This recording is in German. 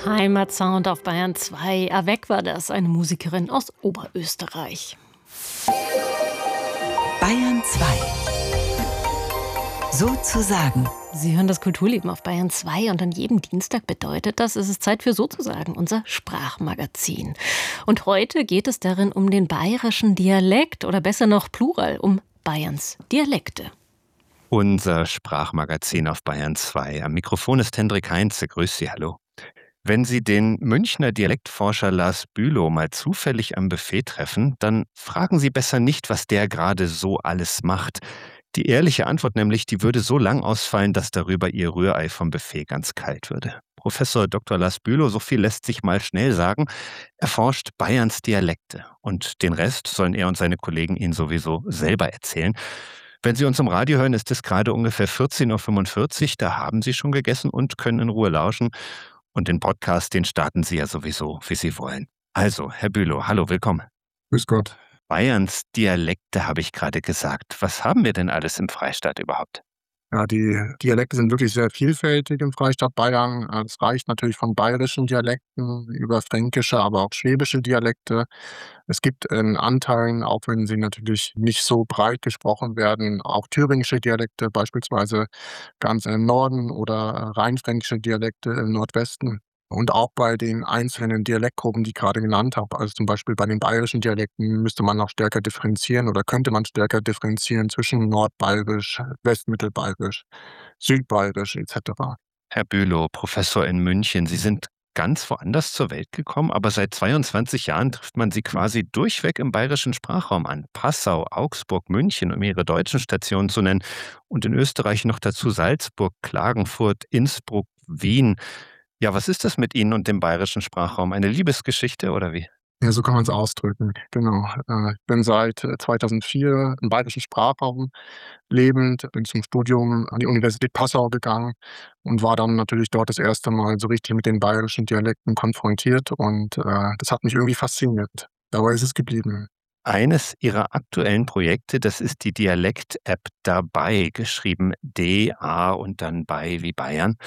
Heimatsound auf Bayern 2. Avec war das, eine Musikerin aus Oberösterreich. Bayern 2. Sozusagen. Sie hören das Kulturleben auf Bayern 2 und an jedem Dienstag bedeutet das, es ist Zeit für Sozusagen, unser Sprachmagazin. Und heute geht es darin um den bayerischen Dialekt oder besser noch Plural, um Bayerns Dialekte. Unser Sprachmagazin auf Bayern 2. Am Mikrofon ist Hendrik Heinze. Grüß Sie, hallo. Wenn Sie den Münchner Dialektforscher Lars Bülow mal zufällig am Buffet treffen, dann fragen Sie besser nicht, was der gerade so alles macht. Die ehrliche Antwort nämlich, die würde so lang ausfallen, dass darüber Ihr Rührei vom Buffet ganz kalt würde. Professor Dr. Lars Bülow, so viel lässt sich mal schnell sagen, erforscht Bayerns Dialekte. Und den Rest sollen er und seine Kollegen Ihnen sowieso selber erzählen. Wenn Sie uns im Radio hören, ist es gerade ungefähr 14:45 Uhr. Da haben Sie schon gegessen und können in Ruhe lauschen. Und den Podcast, den starten Sie ja sowieso, wie Sie wollen. Also, Herr Bülow, hallo, willkommen. Grüß Gott. Bayerns Dialekte, habe ich gerade gesagt. Was haben wir denn alles im Freistaat überhaupt? Ja, die Dialekte sind wirklich sehr vielfältig im Freistaat Bayern. Es reicht natürlich von bayerischen Dialekten über fränkische, aber auch schwäbische Dialekte. Es gibt in Anteilen, auch wenn sie natürlich nicht so breit gesprochen werden, auch thüringische Dialekte, beispielsweise ganz im Norden oder rheinfränkische Dialekte im Nordwesten. Und auch bei den einzelnen Dialektgruppen, die ich gerade genannt habe, also zum Beispiel bei den bayerischen Dialekten, müsste man noch stärker differenzieren oder könnte man stärker differenzieren zwischen Nordbayerisch, Westmittelbayerisch, Südbayerisch etc. Herr Bülow, Professor in München, Sie sind ganz woanders zur Welt gekommen, aber seit 22 Jahren trifft man Sie quasi durchweg im bayerischen Sprachraum an. Passau, Augsburg, München, um Ihre deutschen Stationen zu nennen. Und in Österreich noch dazu Salzburg, Klagenfurt, Innsbruck, Wien. Ja, was ist das mit Ihnen und dem bayerischen Sprachraum? Eine Liebesgeschichte oder wie? Ja, so kann man es ausdrücken, genau. Ich bin seit 2004 im bayerischen Sprachraum lebend, bin zum Studium an die Universität Passau gegangen und war dann natürlich dort das erste Mal so richtig mit den bayerischen Dialekten konfrontiert und das hat mich irgendwie fasziniert. Dabei ist es geblieben. Eines Ihrer aktuellen Projekte, das ist die Dialekt-App Dabei, geschrieben D-A und dann bei wie Bayern.